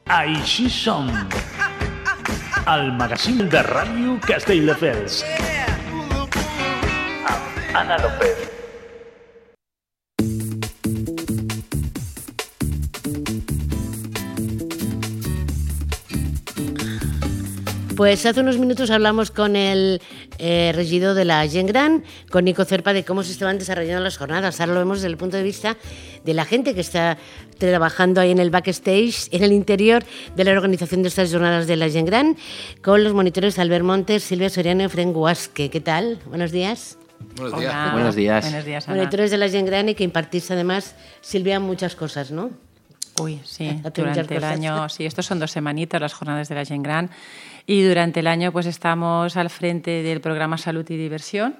Així som, el magazín de Ràdio Castelldefels. Amb Anna López. Pues hace unos minutos hablamos con el regidor de la Gent Gran, con Nico Cerpa, de cómo se estaban desarrollando las jornadas. Ahora lo vemos desde el punto de vista de la gente que está trabajando ahí en el backstage, en el interior de la organización de estas jornadas de la Gent Gran, con los monitores Albert Montes, Silvia Soriano y Fren Guasque. ¿Qué tal? Buenos días. Buenos días. Hola. Buenos días. Buenos días, Ana. Monitores de la Gent Gran, y que impartís además, Silvia, muchas cosas, ¿no? Uy, sí, Hace muchas durante el cosas. año, sí, estos son 2 semanitas las jornadas de la Gent Gran, y durante el año pues estamos al frente del programa Salud y Diversión,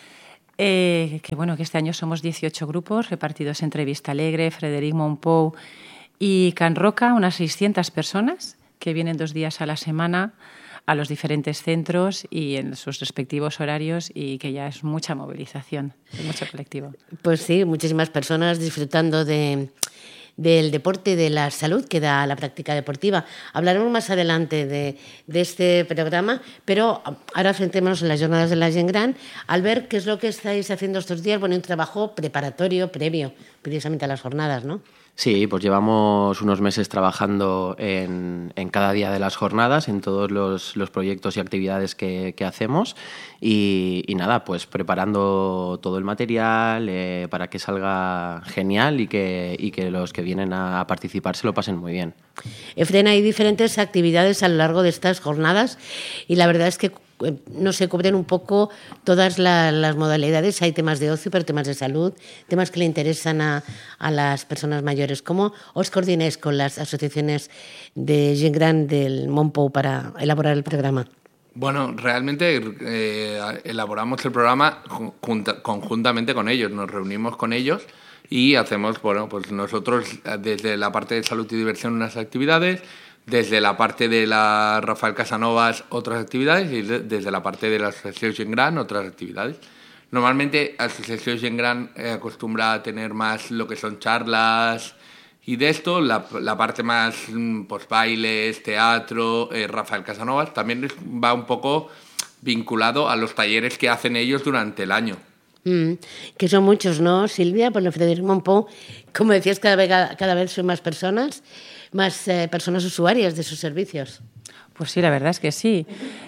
que este año somos 18 grupos repartidos entre Vista Alegre, Frederic Montpou y Can Roca, unas 600 personas que vienen 2 días a la semana a los diferentes centros y en sus respectivos horarios, y que ya es mucha movilización, es mucho colectivo. Pues sí, muchísimas personas disfrutando del deporte y de la salud que da la práctica deportiva. Hablaremos más adelante de este programa, pero ahora centrémonos en las jornadas de la Gent Gran. Al ver qué es lo que estáis haciendo estos días, un trabajo preparatorio, previo, precisamente a las jornadas, ¿no? Sí, pues llevamos unos meses trabajando en cada día de las jornadas, en todos los proyectos y actividades que hacemos y nada, pues preparando todo el material para que salga genial y que los que vienen a participar se lo pasen muy bien. Efren, hay diferentes actividades a lo largo de estas jornadas y la verdad es que no se cubren un poco todas las modalidades. Hay temas de ocio, pero temas de salud, temas que le interesan a las personas mayores. ¿Cómo os coordináis con las asociaciones de Gent Gran del Montpou para elaborar el programa? Bueno, realmente elaboramos el programa conjuntamente con ellos. Nos reunimos con ellos y hacemos, pues nosotros desde la parte de salud y diversión unas actividades, desde la parte de la Rafael Casanovas otras actividades y desde la parte de la Asociación Gent Gran otras actividades. Normalmente la Asociación Gent Gran acostumbra a tener más lo que son charlas y de esto, la parte más pues bailes, teatro, Rafael Casanovas también va un poco vinculado a los talleres que hacen ellos durante el año. Que son muchos, ¿no, Silvia? Por el Frederic Montpou, como decías, cada vez son más personas usuarias de sus servicios. Pues sí, la verdad es que sí.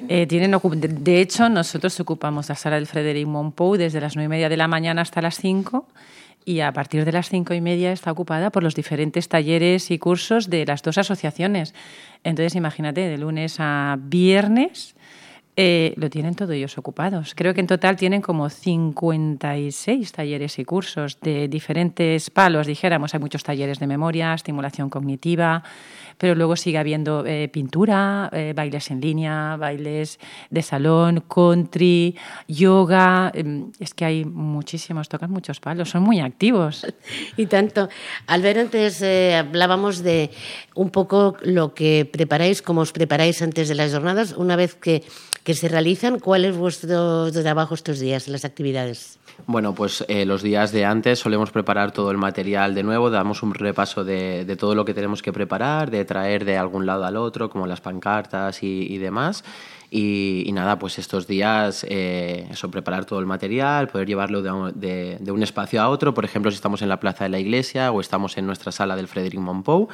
De hecho, nosotros ocupamos la sala del Frederic Montpou desde las 9:30 de la mañana hasta las 5, y a partir de las 5:30 está ocupada por los diferentes talleres y cursos de las 2 asociaciones. Entonces, imagínate, de lunes a viernes lo tienen todos ellos ocupados. Creo que en total tienen como 56 talleres y cursos de diferentes palos, dijéramos. Hay muchos talleres de memoria, estimulación cognitiva, pero luego sigue habiendo pintura, bailes en línea, bailes de salón, country, yoga. Es que hay muchísimos, tocan muchos palos, son muy activos. Y tanto. Albert, antes hablábamos de un poco lo que preparáis, cómo os preparáis antes de las jornadas. Una vez que se realizan, ¿cuál es vuestro trabajo estos días, las actividades? Bueno, pues los días de antes solemos preparar todo el material de nuevo, damos un repaso de todo lo que tenemos que preparar, de traer de algún lado al otro, como las pancartas y demás. Y nada, pues estos días, preparar todo el material, poder llevarlo de un espacio a otro. Por ejemplo, si estamos en la plaza de la iglesia o estamos en nuestra sala del Frederic Montpou,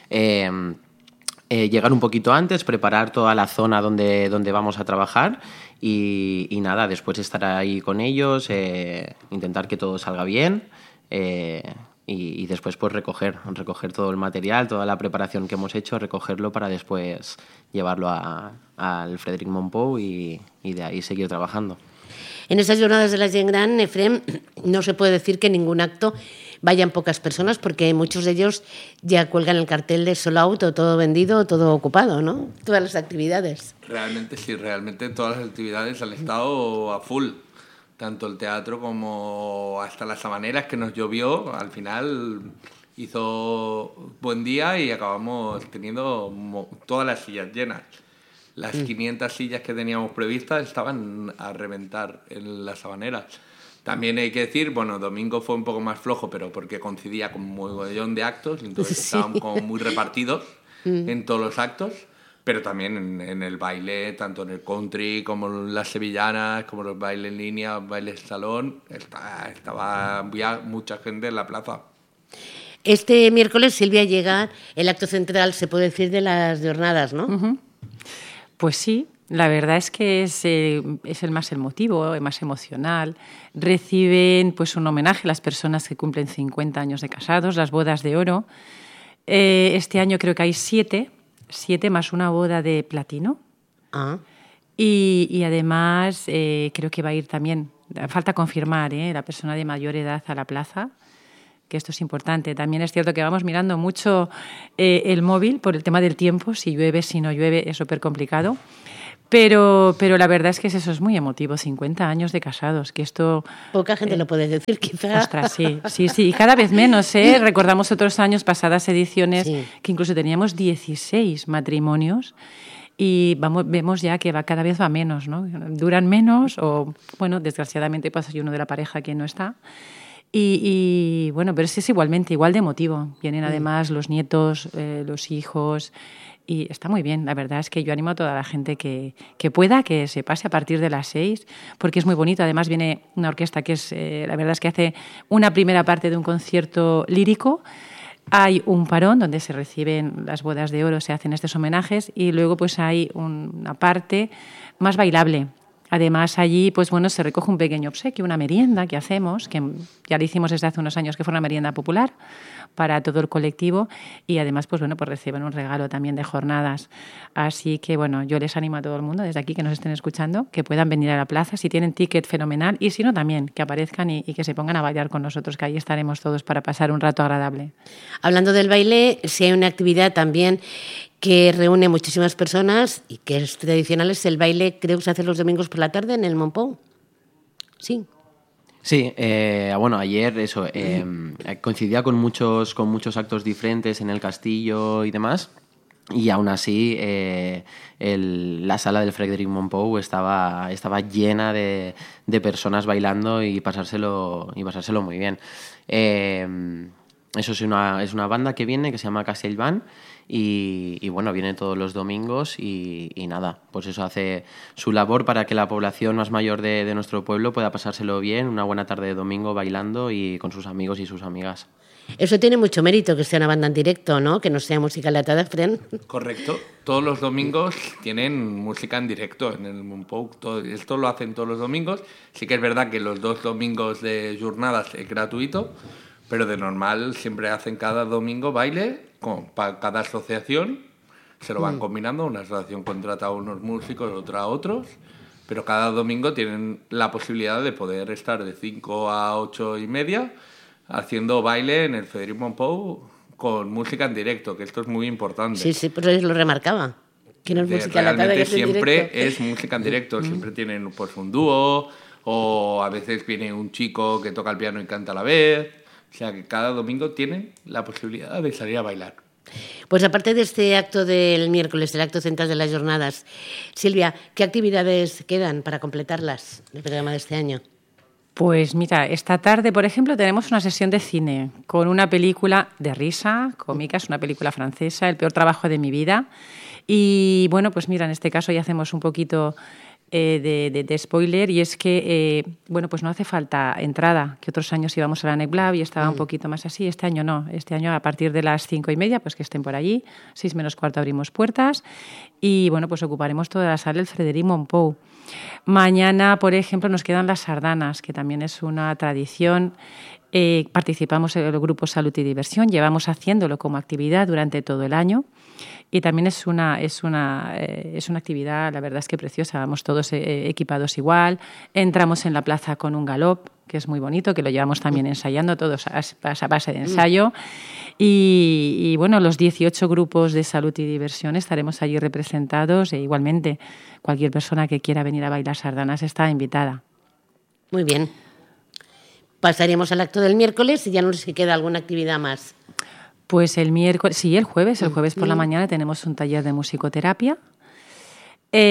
llegar un poquito antes, preparar toda la zona donde vamos a trabajar y nada, después estar ahí con ellos, intentar que todo salga bien y después pues recoger todo el material, toda la preparación que hemos hecho, recogerlo para después llevarlo al Frederic Montpou y de ahí seguir trabajando. En estas jornadas de la Gent Gran, Efrem, no se puede decir que ningún acto vayan pocas personas, porque muchos de ellos ya cuelgan el cartel de sold out, o todo vendido, o todo ocupado, ¿no? Todas las actividades. Realmente sí, realmente todas las actividades han estado a full. Tanto el teatro como hasta las habaneras, que nos llovió, al final hizo buen día y acabamos teniendo todas las sillas llenas. Las 500 sillas que teníamos previstas estaban a reventar en las habaneras. También hay que decir, domingo fue un poco más flojo, pero porque coincidía con un mogollón de actos, entonces estaban como muy repartidos. en todos los actos, pero también en el baile, tanto en el country como en las sevillanas, como los bailes en línea, bailes de salón, estaba había mucha gente en la plaza. Este miércoles, Silvia, llega el acto central, se puede decir, de las jornadas, ¿no? Uh-huh. Pues sí, la verdad es que es el más emotivo, el más emocional. Reciben pues un homenaje a las personas que cumplen 50 años de casados, las bodas de oro. Este año creo que hay 7 más una boda de platino. Ah. Y además creo que va a ir también, falta confirmar, la persona de mayor edad a la plaza, que esto es importante. También es cierto que vamos mirando mucho el móvil por el tema del tiempo, si llueve, si no llueve, es súper complicado. Pero la verdad es que eso es muy emotivo, 50 años de casados, que esto... Poca gente lo puede decir, quizás. Ostras, sí, y cada vez menos, ¿eh? Recordamos otros años, pasadas ediciones, que incluso teníamos 16 matrimonios y vemos ya que cada vez va menos, ¿no? Duran menos o, bueno, desgraciadamente pasa uno de la pareja que no está. Y bueno, pero es igualmente, igual de emotivo. Vienen además los nietos, los hijos... Y está muy bien, la verdad es que yo animo a toda la gente que pueda, que se pase a partir de las 6, porque es muy bonito. Además viene una orquesta que la verdad es que hace una primera parte de un concierto lírico. Hay un parón donde se reciben las bodas de oro, se hacen estos homenajes y luego pues hay una parte más bailable. Además, allí, pues bueno, se recoge un pequeño obsequio, una merienda que hacemos, que ya lo hicimos desde hace unos años, que fue una merienda popular para todo el colectivo y además, pues bueno, pues reciben un regalo también de jornadas. Así que, bueno, yo les animo a todo el mundo desde aquí que nos estén escuchando, que puedan venir a la plaza, si tienen ticket, fenomenal, y si no, también, que aparezcan y que se pongan a bailar con nosotros, que ahí estaremos todos para pasar un rato agradable. Hablando del baile, si hay una actividad también que reúne muchísimas personas y que es tradicional, es el baile, creo que se hace los domingos por la tarde en el Montpou. Sí. Sí, bueno, ayer eso coincidía con muchos actos diferentes en el castillo y demás, y aún así la sala del Frédéric Montpou estaba llena de personas bailando y pasárselo muy bien. Eso es una banda que viene, que se llama Castellband, y bueno, viene todos los domingos y nada, pues eso hace su labor para que la población más mayor de nuestro pueblo pueda pasárselo bien, una buena tarde de domingo bailando y con sus amigos y sus amigas. Eso tiene mucho mérito, que sea una banda en directo, ¿no? Que no sea música enlatada, Fren. Correcto. Todos los domingos tienen música en directo en el Montpou. Esto lo hacen todos los domingos. Sí que es verdad que los 2 domingos de jornadas es gratuito, pero de normal siempre hacen cada domingo baile para cada asociación. Se lo van combinando. Una asociación contrata a unos músicos, otra a otros. Pero cada domingo tienen la posibilidad de poder estar de 5 a 8 y media haciendo baile en el Frédéric Montpou con música en directo, que esto es muy importante. Sí, pero yo lo remarcaba. Que no es música enlatada, que es en siempre directo. es música en directo. Siempre tienen pues un dúo o a veces viene un chico que toca el piano y canta a la vez. O sea que cada domingo tienen la posibilidad de salir a bailar. Pues aparte de este acto del miércoles, el acto central de las jornadas, Silvia, ¿qué actividades quedan para completarlas del programa de este año? Pues mira, esta tarde, por ejemplo, tenemos una sesión de cine con una película de risa, cómica, es una película francesa, El peor trabajo de mi vida. Y bueno, pues mira, en este caso ya hacemos un poquito de spoiler, y es que, bueno, pues no hace falta entrada, que otros años íbamos a la Necblab y estaba un poquito más así. Este año no, este año a partir de las 5:30, pues que estén por allí, 6 menos cuarto abrimos puertas y bueno, pues ocuparemos toda la sala del Frédéric Montpou. Mañana, por ejemplo, nos quedan las sardanas, que también es una tradición. Participamos en el grupo Salud y Diversión, llevamos haciéndolo como actividad durante todo el año y también es una actividad, la verdad es que preciosa. Vamos todos equipados igual, entramos en la plaza con un galop, que es muy bonito, que lo llevamos también ensayando todos a base de ensayo. Y bueno, los 18 grupos de Salud y Diversión estaremos allí representados e igualmente cualquier persona que quiera venir a bailar sardanas está invitada. Muy bien. Pasaríamos al acto del miércoles y ya no sé si queda alguna actividad más. Pues el miércoles, sí, el jueves por la mañana tenemos un taller de musicoterapia.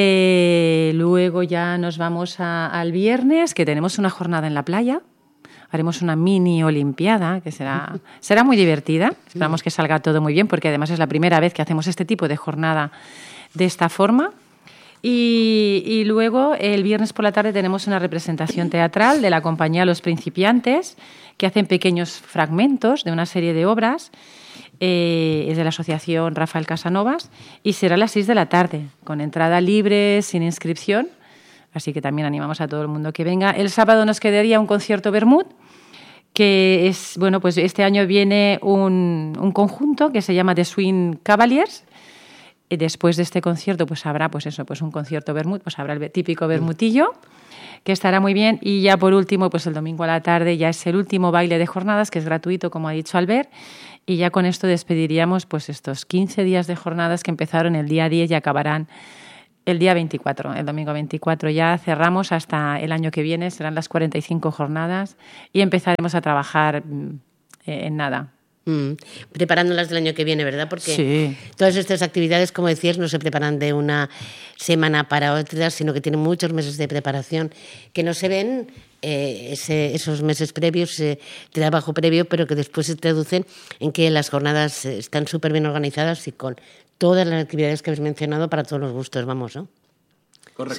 Luego ya nos vamos al viernes, que tenemos una jornada en la playa. haremos una mini olimpiada que será muy divertida. Esperamos que salga todo muy bien porque además es la primera vez que hacemos este tipo de jornada de esta forma. Y luego el viernes por la tarde tenemos una representación teatral de la compañía Los Principiantes, que hacen pequeños fragmentos de una serie de obras. Es de la asociación Rafael Casanovas y será a las 6 de la tarde, con entrada libre, sin inscripción. Así que también animamos a todo el mundo que venga. El sábado nos quedaría un concierto vermut, que es, bueno, pues este año viene un conjunto que se llama The Swing Cavaliers. Después de este concierto pues habrá pues un concierto vermut, pues habrá el típico vermutillo, que estará muy bien. Y ya por último, pues el domingo a la tarde ya es el último baile de jornadas, que es gratuito, como ha dicho Albert, y ya con esto despediríamos pues estos 15 días de jornadas que empezaron el día 10 y acabarán el día 24, el domingo 24. Ya cerramos hasta el año que viene, serán las 45 jornadas y empezaremos a trabajar en nada. Preparándolas del año que viene, ¿verdad? Porque sí, todas estas actividades, como decías, no se preparan de una semana para otra, sino que tienen muchos meses de preparación que no se ven esos meses previos, de trabajo previo, pero que después se traducen en que las jornadas están súper bien organizadas y con todas las actividades que habéis mencionado para todos los gustos, vamos, ¿no? Correcto.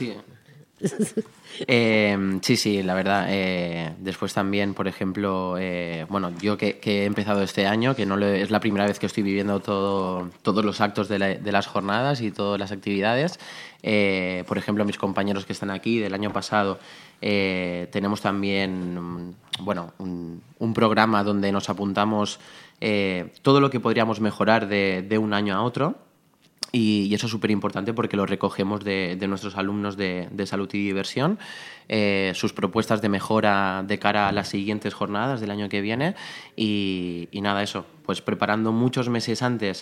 Sí, la verdad. Después también, por ejemplo, bueno, yo que he empezado este año, que es la primera vez que estoy viviendo todos los actos de las jornadas y todas las actividades. Por ejemplo, mis compañeros que están aquí del año pasado, tenemos también un programa donde nos apuntamos todo lo que podríamos mejorar de un año a otro. Y eso es súper importante porque lo recogemos de nuestros alumnos de salud y diversión, sus propuestas de mejora de cara a las siguientes jornadas del año que viene y nada, eso, pues preparando muchos meses antes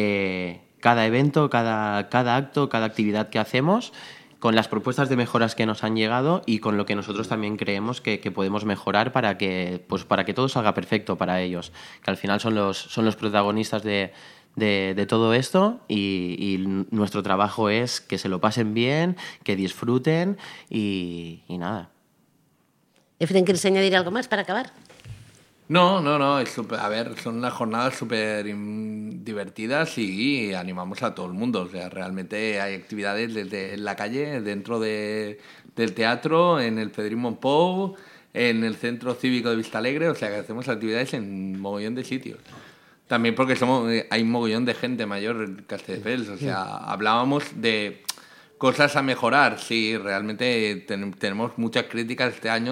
cada evento, cada acto, cada actividad que hacemos, con las propuestas de mejoras que nos han llegado y con lo que nosotros también creemos que podemos mejorar para que todo salga perfecto para ellos, que al final son los protagonistas de todo esto y nuestro trabajo es que se lo pasen bien, que disfruten y nada. Efren, ¿quieres añadir algo más para acabar? No, son unas jornadas súper divertidas y animamos a todo el mundo. O sea, realmente hay actividades desde la calle, dentro del teatro, en el Federic Mompou, en el Centro Cívico de Vistalegre, o sea, que hacemos actividades en mogollón de sitios. También porque hay un mogollón de gente mayor en Castelldefels, o sea, hablábamos de cosas a mejorar. Sí, realmente tenemos muchas críticas este año,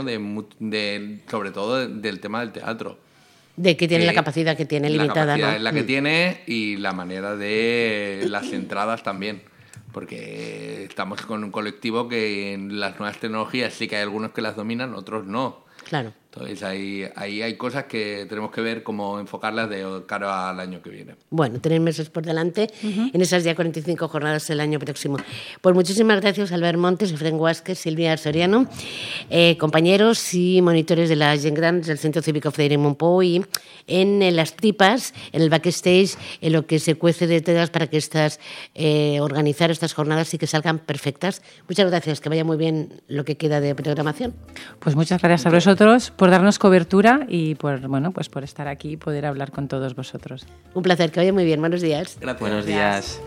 sobre todo del tema del teatro. De que tiene la capacidad que tiene limitada, la capacidad ¿no? es la que tiene y la manera de las entradas también. Porque estamos con un colectivo que en las nuevas tecnologías sí que hay algunos que las dominan, otros no. Claro. Entonces ahí hay cosas que tenemos que ver cómo enfocarlas de cara al año que viene. Bueno, tenéis meses por delante en esas ya 45 jornadas el año próximo. Pues muchísimas gracias, Albert Montes, Efren Guasquez, Silvia Soriano, compañeros y monitores de la Gent Gran del Centro Cívico Federic Mompou y en las tripas, en el backstage, en lo que se cuece detrás para que organizar estas jornadas y que salgan perfectas. Muchas gracias, que vaya muy bien lo que queda de programación. Pues muchas gracias a vosotros por darnos cobertura y por estar aquí y poder hablar con todos vosotros. Un placer, que vaya muy bien. Buenos días. Gracias. Buenos días.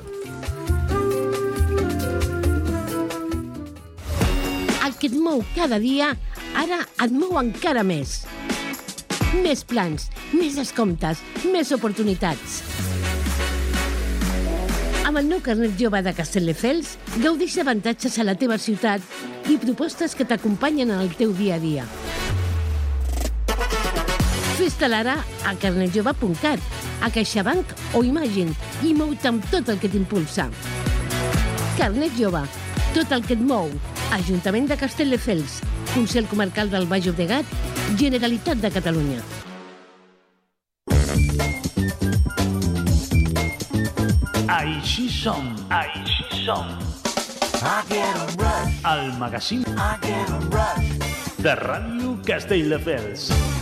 El que et mou cada dia, ara et mou encara més. Més plans, més descomptes, més oportunitats. Amb el nou carnet jove de Castelldefels, gaudeix d'avantatges a la teva ciutat i propostes que t'acompanyen en el teu dia a dia. Fes-te'l ara a carnetjove.cat, a CaixaBank o Imagine i mou-te amb tot el que t'impulsa. Carnet Jove, tot el que et mou. Ajuntament de Castelldefels, Consell Comarcal del Baix Llobregat, Generalitat de Catalunya. Així som. El magazín de Ràdio Castelldefels.